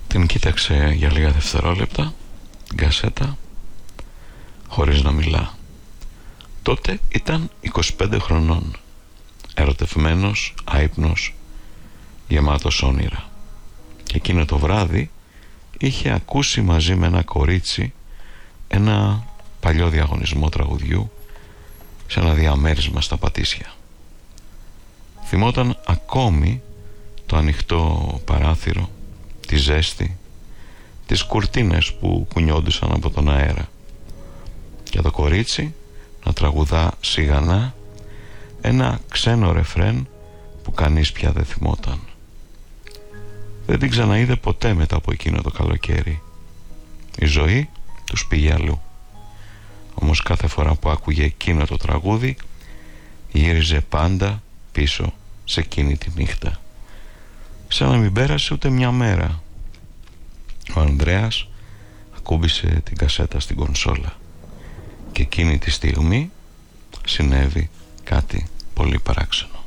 Την κοίταξε για λίγα δευτερόλεπτα την κασέτα χωρίς να μιλά. Τότε ήταν 25 χρονών, ερωτευμένος, άυπνος, γεμάτος όνειρα. Και εκείνο το βράδυ είχε ακούσει μαζί με ένα κορίτσι ένα παλιό διαγωνισμό τραγουδιού σε ένα διαμέρισμα στα Πατήσια. Θυμόταν ακόμη το ανοιχτό παράθυρο, τη ζέστη, τις κουρτίνες που κουνιόντουσαν από τον αέρα και το κορίτσι να τραγουδά σιγανά ένα ξένο ρεφρέν που κανείς πια δεν θυμόταν. Δεν την ξαναείδε ποτέ μετά από εκείνο το καλοκαίρι. Η ζωή τους πήγε αλλού. Όμως κάθε φορά που άκουγε εκείνο το τραγούδι γύριζε πάντα πίσω σε εκείνη τη νύχτα, σαν να μην πέρασε ούτε μια μέρα. Ο Ανδρέας ακούμπησε την κασέτα στην κονσόλα και εκείνη τη στιγμή συνέβη κάτι πολύ παράξενο.